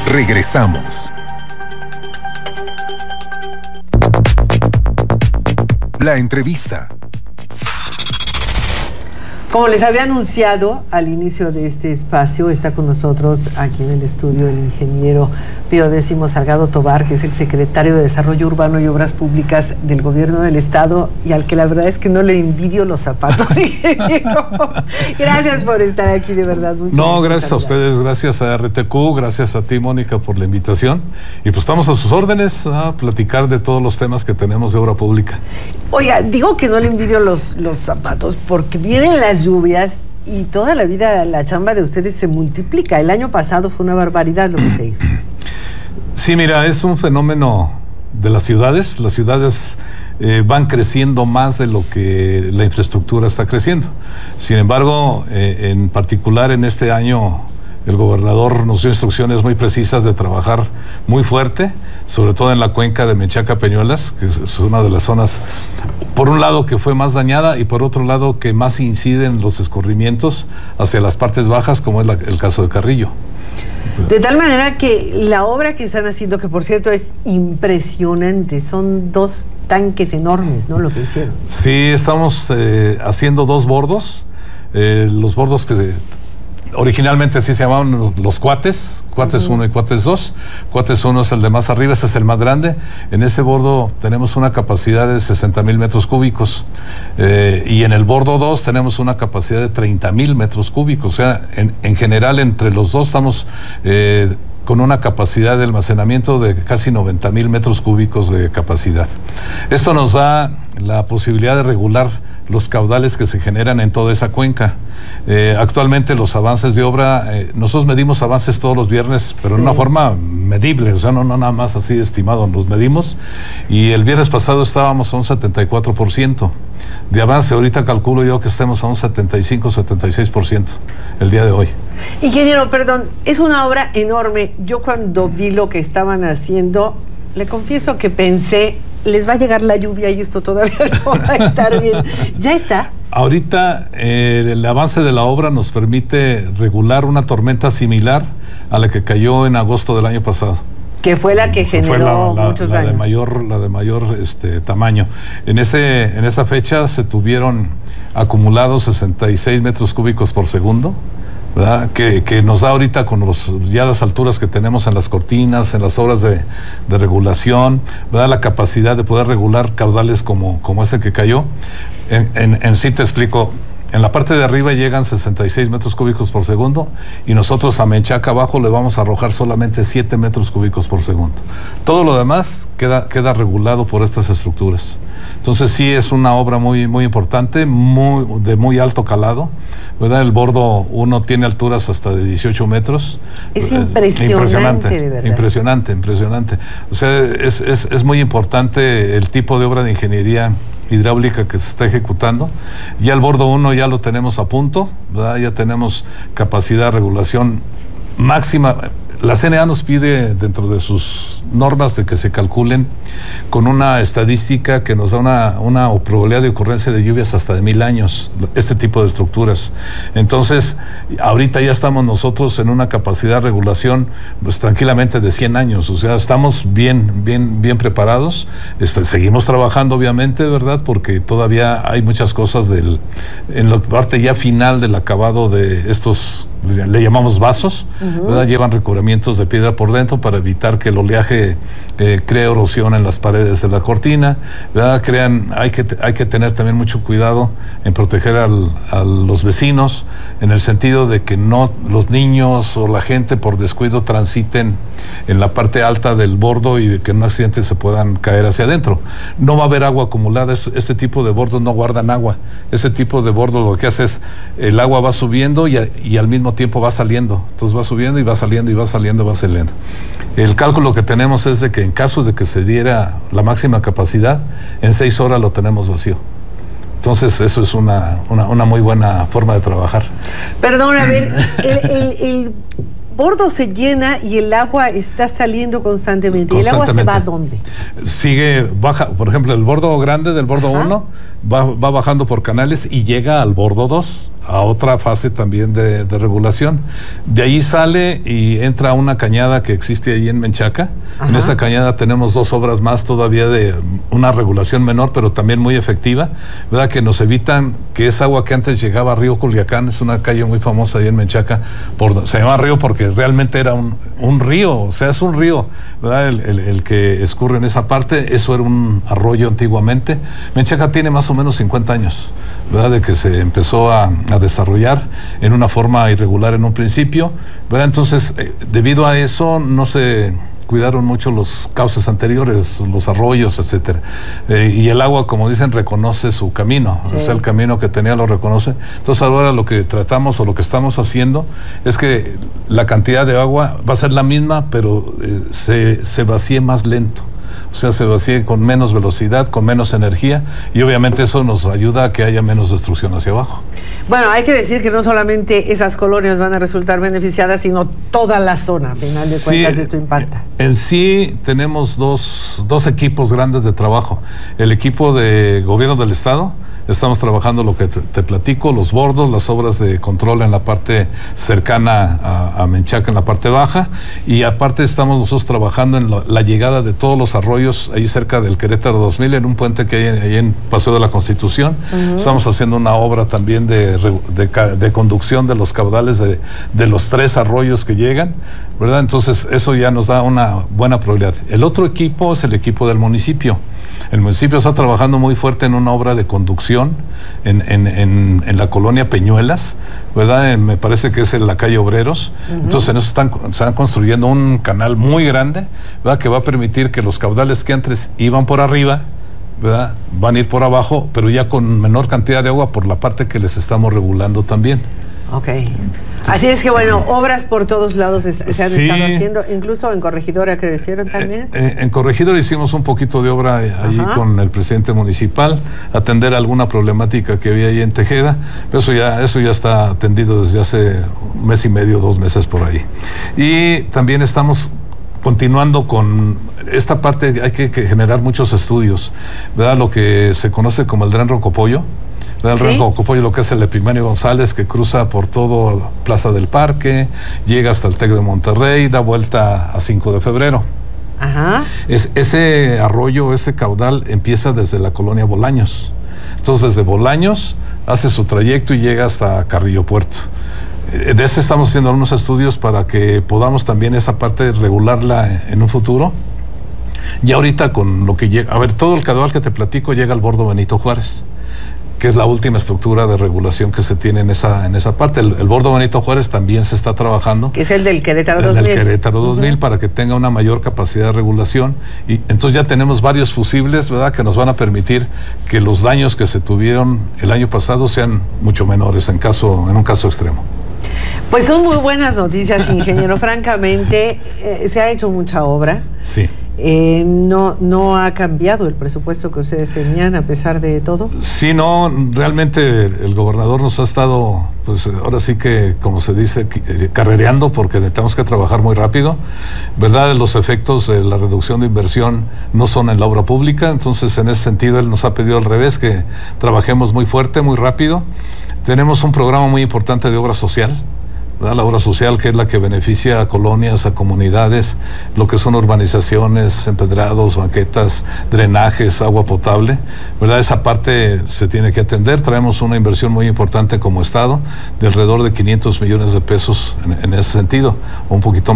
Regresamos. La entrevista. Como les había anunciado al inicio de este espacio, está con nosotros aquí en el estudio el ingeniero Pío X Salgado Tobar, que es el secretario de Desarrollo Urbano y Obras Públicas del Gobierno del Estado, y al que la verdad es que no le envidio los zapatos, ingeniero. Gracias por estar aquí, de verdad. No, gracias a ustedes, gracias a RTQ, gracias a ti, Mónica, por la invitación. Y pues estamos a sus órdenes a platicar de todos los temas que tenemos de obra pública. Oiga, digo que no le envidio los zapatos porque vienen las lluvias y toda la vida la chamba de ustedes se multiplica. El año pasado fue una barbaridad lo que se hizo. Sí, mira, es un fenómeno de las ciudades. Las ciudades van creciendo más de lo que la infraestructura está creciendo. Sin embargo, en particular en este año, el gobernador nos dio instrucciones muy precisas de trabajar muy fuerte, sobre todo en la cuenca de Menchaca-Peñuelas, que es una de las zonas, por un lado, que fue más dañada y por otro lado, que más inciden los escurrimientos hacia las partes bajas, como es el caso de Carrillo. De tal manera que la obra que están haciendo, que por cierto es impresionante, son 2 tanques enormes, ¿no? Lo que hicieron. Sí, estamos haciendo 2 bordos, los bordos que originalmente sí se llamaban los cuates 1 y cuates 2. Cuates 1 es el de más arriba, ese es el más grande. En ese bordo tenemos una capacidad de 60,000 metros cúbicos y en el bordo 2 tenemos una capacidad de 30,000 metros cúbicos. O sea, en general entre los dos estamos con una capacidad de almacenamiento de casi 90,000 metros cúbicos de capacidad. Esto nos da la posibilidad de regular los caudales que se generan en toda esa cuenca. Actualmente los avances de obra, nosotros medimos avances todos los viernes, pero sí, en una forma medible, o sea, no nada más así estimado, los medimos, y el viernes pasado estábamos a un 74% de avance. Ahorita calculo yo que estemos a un 75-76% el día de hoy. Ingeniero, perdón, es una obra enorme. Yo cuando vi lo que estaban haciendo, le confieso que pensé, les va a llegar la lluvia y esto todavía no va a estar bien. ¿Ya está? Ahorita el avance de la obra nos permite regular una tormenta similar a la que cayó en agosto del año pasado. Que fue la que generó muchos daños. La de mayor tamaño. En esa fecha se tuvieron acumulados 66 metros cúbicos por segundo, ¿verdad? Que nos da ahorita con ya las alturas que tenemos en las cortinas, en las obras de regulación, ¿verdad? La capacidad de poder regular caudales como ese que cayó. En sí te explico. En la parte de arriba llegan 66 metros cúbicos por segundo y nosotros a Menchaca abajo le vamos a arrojar solamente 7 metros cúbicos por segundo. Todo lo demás queda regulado por estas estructuras. Entonces sí es una obra muy, muy importante, de muy alto calado, ¿verdad? El bordo 1 tiene alturas hasta de 18 metros. Es impresionante, de verdad. Impresionante. O sea, es muy importante el tipo de obra de ingeniería hidráulica que se está ejecutando. Ya el bordo 1 ya lo tenemos a punto, ¿verdad? Ya tenemos capacidad de regulación máxima. La CNA nos pide dentro de sus normas de que se calculen con una estadística que nos da una probabilidad de ocurrencia de lluvias hasta de 1000 años, este tipo de estructuras. Entonces, ahorita ya estamos nosotros en una capacidad de regulación pues tranquilamente de 100 años, o sea, estamos bien preparados. Seguimos trabajando obviamente, ¿verdad? Porque todavía hay muchas cosas en la parte ya final del acabado de estos, le llamamos vasos, ¿verdad? Llevan recubrimientos de piedra por dentro para evitar que el oleaje cree erosión en las paredes de la cortina, ¿verdad? Hay que tener también mucho cuidado en proteger a los vecinos, en el sentido de que no los niños o la gente por descuido transiten en la parte alta del bordo y que en un accidente se puedan caer hacia adentro. No va a haber agua acumulada, este tipo de bordos no guardan agua. Ese tipo de bordo lo que hace es, el agua va subiendo y al mismo tiempo va saliendo. Entonces va subiendo y va saliendo y va saliendo y va saliendo. El cálculo que tenemos es de que en caso de que se diera la máxima capacidad, en 6 horas lo tenemos vacío. Entonces eso es una muy buena forma de trabajar. Perdón, a ver, el bordo se llena y el agua está saliendo constantemente. ¿Y el agua se va a dónde? Baja, por ejemplo, el bordo grande del bordo 1 va bajando por canales y llega al bordo 2, a otra fase también de regulación. De ahí sale y entra a una cañada que existe ahí en Menchaca. Ajá. En esa cañada tenemos 2 obras más todavía de una regulación menor, pero también muy efectiva, ¿verdad? Que nos evitan que esa agua que antes llegaba a Río Culiacán, es una calle muy famosa ahí en Menchaca, se llama río porque realmente era un río, o sea, es un río, ¿verdad? El que escurre en esa parte, eso era un arroyo antiguamente. Menchaca tiene más o menos 50 años, ¿verdad? De que se empezó a desarrollar en una forma irregular en un principio, ¿verdad? Entonces, debido a eso, no se cuidaron mucho los cauces anteriores, los arroyos, etcétera. Y el agua, como dicen, reconoce su camino, sí. O sea, el camino que tenía lo reconoce. Entonces, ahora lo que tratamos o lo que estamos haciendo es que la cantidad de agua va a ser la misma, pero se vacíe más lento. O sea, se vacíe con menos velocidad, con menos energía, y obviamente eso nos ayuda a que haya menos destrucción hacia abajo. Bueno, hay que decir que no solamente esas colonias van a resultar beneficiadas, sino toda la zona, a final de cuentas, esto impacta. En sí tenemos dos equipos grandes de trabajo. El equipo de gobierno del estado, estamos trabajando lo que te platico, los bordos, las obras de control en la parte cercana a Menchaca, en la parte baja, y aparte estamos nosotros trabajando en la llegada de todos los arroyos ahí cerca del Querétaro 2000, en un puente que hay ahí en Paseo de la Constitución. Uh-huh. Estamos haciendo una obra también de conducción de los caudales de los 3 arroyos que llegan, ¿verdad? Entonces eso ya nos da una buena probabilidad. El otro equipo es el equipo del municipio. El municipio está trabajando muy fuerte en una obra de conducción en la colonia Peñuelas, ¿verdad? Me parece que es en la calle Obreros. Uh-huh. Entonces en eso están construyendo un canal muy grande, ¿verdad? Que va a permitir que los caudales que antes iban por arriba, ¿verdad? Van a ir por abajo, pero ya con menor cantidad de agua por la parte que les estamos regulando también. Ok. Así es que, bueno, obras por todos lados se han estado haciendo, incluso en Corregidora crecieron también. En Corregidora hicimos un poquito de obra allí con el presidente municipal, atender alguna problemática que había ahí en Tejeda, pero eso ya está atendido desde hace 1 mes y medio, 2 meses por ahí. Y también estamos continuando con esta parte, hay que generar muchos estudios, ¿verdad? Lo que se conoce como el Dren Rocopollo. El Dren Rocopollo, lo que es el Epifanio González, que cruza por todo Plaza del Parque, llega hasta el TEC de Monterrey, da vuelta a 5 de febrero. Ajá. Ese arroyo, ese caudal empieza desde la colonia Bolaños. Entonces, desde Bolaños hace su trayecto y llega hasta Carrillo Puerto. De eso estamos haciendo algunos estudios para que podamos también esa parte regularla en un futuro. Y ahorita con lo que llega, todo el caudal que te platico llega al bordo Benito Juárez, que es la última estructura de regulación que se tiene en esa parte. El bordo Benito Juárez también se está trabajando. Que es el del Querétaro 2000. El del Querétaro 2000, para que tenga una mayor capacidad de regulación. Y entonces ya tenemos varios fusibles, ¿verdad?, que nos van a permitir que los daños que se tuvieron el año pasado sean mucho menores en un caso extremo. Pues son muy buenas noticias, ingeniero. Francamente, se ha hecho mucha obra. Sí. No ha cambiado el presupuesto que ustedes tenían a pesar de todo. Sí, no, realmente el gobernador nos ha estado, pues ahora sí que, como se dice, carrereando, porque tenemos que trabajar muy rápido, ¿verdad? Los efectos de la reducción de inversión no son en la obra pública, entonces en ese sentido él nos ha pedido al revés, que trabajemos muy fuerte, muy rápido. Tenemos un programa muy importante de obra social, ¿verdad? La obra social, que es la que beneficia a colonias, a comunidades, lo que son urbanizaciones, empedrados, banquetas, drenajes, agua potable, ¿verdad? Esa parte se tiene que atender. Traemos una inversión muy importante como Estado de alrededor de 500 millones de pesos en ese sentido, o un poquito más.